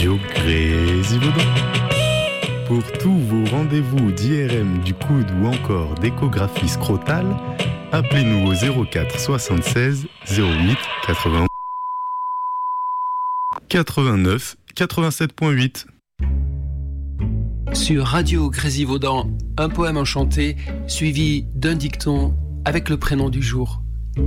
Radio Grésivaudan. Pour tous vos rendez-vous d'IRM du coude ou encore d'échographie scrotale, appelez-nous au 04 76 08 81 89 87.8. Sur Radio Grésivaudan, un poème enchanté suivi d'un dicton avec le prénom du jour.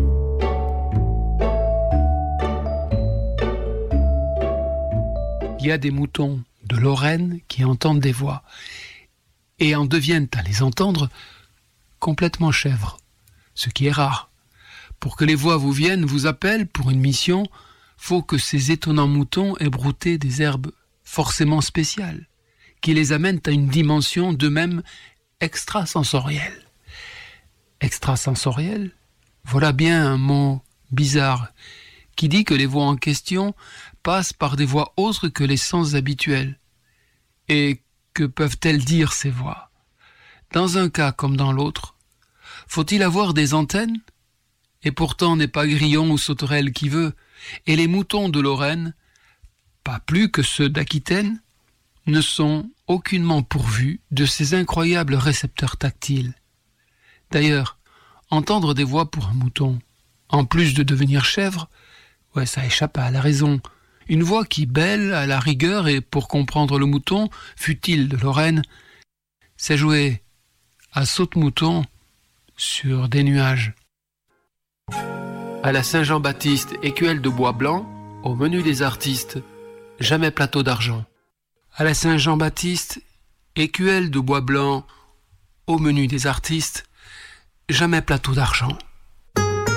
Il y a des moutons de Lorraine qui entendent des voix et en deviennent à les entendre complètement chèvres, ce qui est rare. Pour que les voix vous viennent, vous appellent pour une mission, faut que ces étonnants moutons aient brouté des herbes forcément spéciales, qui les amènent à une dimension d'eux-mêmes extrasensorielle. Extrasensorielle, voilà bien un mot bizarre qui dit que les voix en question passent par des voies autres que les sens habituels. Et que peuvent-elles dire ces voix ? Dans un cas comme dans l'autre, faut-il avoir des antennes ? Et pourtant n'est pas grillon ou sauterelle qui veut, et les moutons de Lorraine, pas plus que ceux d'Aquitaine, ne sont aucunement pourvus de ces incroyables récepteurs tactiles. D'ailleurs, entendre des voix pour un mouton, en plus de devenir chèvre, ça échappe à la raison. Une voix qui bêle à la rigueur et pour comprendre le mouton, fût-il de Lorraine, c'est jouer à saute-mouton sur des nuages. À la Saint-Jean-Baptiste, écuelle de bois blanc, au menu des artistes, jamais plateau d'argent. À la Saint-Jean-Baptiste, écuelle de bois blanc, au menu des artistes, jamais plateau d'argent.